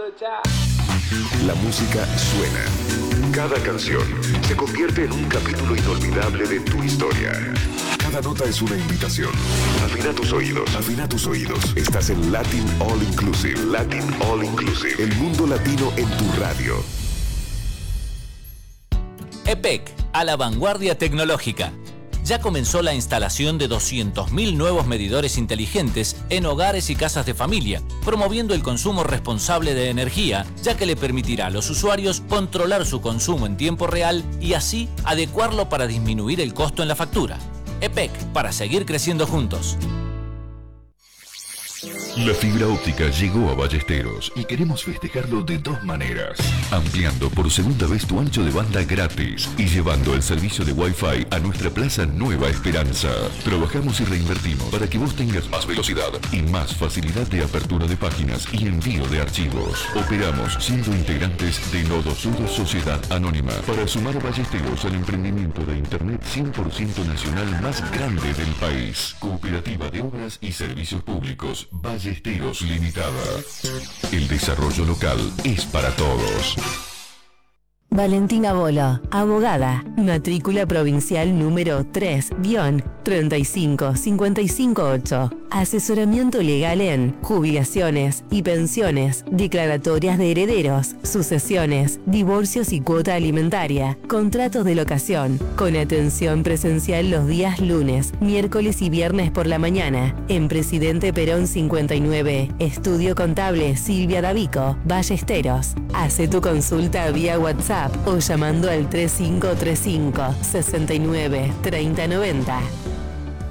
La música suena. Cada canción se convierte en un capítulo inolvidable de tu historia. Cada nota es una invitación. Afina tus oídos. Afina tus oídos. Estás en Latin All Inclusive. Latin All Inclusive. El mundo latino en tu radio. EPEC, a la vanguardia tecnológica. Ya comenzó la instalación de 200.000 nuevos medidores inteligentes en hogares y casas de familia, promoviendo el consumo responsable de energía, ya que le permitirá a los usuarios controlar su consumo en tiempo real y así adecuarlo para disminuir el costo en la factura. EPEC, para seguir creciendo juntos. La fibra óptica llegó a Ballesteros y queremos festejarlo de dos maneras. Ampliando por segunda vez tu ancho de banda gratis y llevando el servicio de Wi-Fi a nuestra Plaza Nueva Esperanza. Trabajamos y reinvertimos para que vos tengas más velocidad y más facilidad de apertura de páginas y envío de archivos. Operamos siendo integrantes de Nodo Sur Sociedad Anónima para sumar a Ballesteros al emprendimiento de Internet 100% nacional más grande del país. Cooperativa de Obras y Servicios Públicos Ballesteros Limitada. El desarrollo local es para todos. Valentina Bolo, abogada, matrícula provincial número 3-35558. Asesoramiento legal en jubilaciones y pensiones, declaratorias de herederos, sucesiones, divorcios y cuota alimentaria, contratos de locación, con atención presencial los días lunes, miércoles y viernes por la mañana, en Presidente Perón 59, Estudio Contable Silvia Davico, Ballesteros. Hace tu consulta vía WhatsApp o llamando al 3535 69 3090.